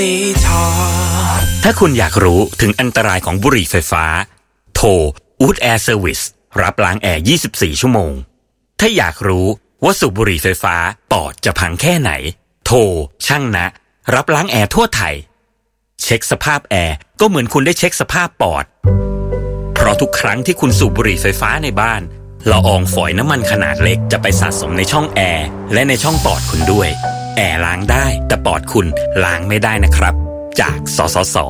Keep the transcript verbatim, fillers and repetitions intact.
ถ้าคุณอยากรู้ถึงอันตรายของบุหรี่ไฟฟ้าโทร Wood Air Service รับล้างแอร์ ยี่สิบสี่ ชั่วโมงถ้าอยากรู้ว่าสูบบุหรี่ไฟฟ้าปอดจะพังแค่ไหนโทรช่างนะรับล้างแอร์ทั่วไทยเช็คสภาพแอร์ก็เหมือนคุณได้เช็คสภาพปอดเพราะทุกครั้งที่คุณสูบบุหรี่ไฟฟ้าในบ้านละอองฝอยน้ำมันขนาดเล็กจะไปสะสมในช่องแอร์และในช่องปอดคุณด้วยแอร์ล้างได้แต่ปอดคุณล้างไม่ได้นะครับจากสสส